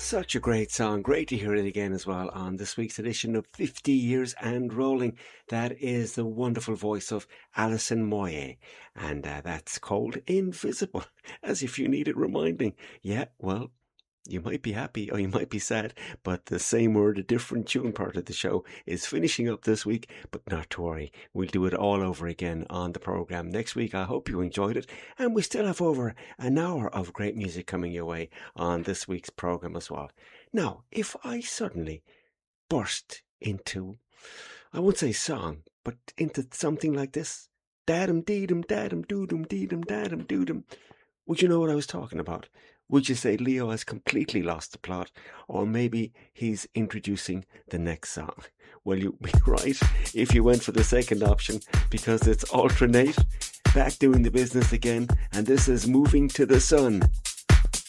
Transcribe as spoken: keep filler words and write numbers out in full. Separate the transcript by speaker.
Speaker 1: Such a great song. Great to hear it again as well on this week's edition of fifty years and Rolling. That is the wonderful voice of Alison Moyet. And uh, that's called Invisible. As if you needed reminding. Yeah, well, you might be happy or you might be sad, but the same word, a different tune part of the show is finishing up this week, but not to worry. We'll do it all over again on the programme next week. I hope you enjoyed it. And we still have over an hour of great music coming your way on this week's programme as well. Now, if I suddenly burst into, I won't say song, but into something like this, dadum deedum dadum doodum deedum dadum doodum, would you know what I was talking about? Would you say Leo has completely lost the plot? Or maybe he's introducing the next song? Well, you'd be right if you went for the second option, because it's Alternate, back doing the business again, and this is Moving to the Sun.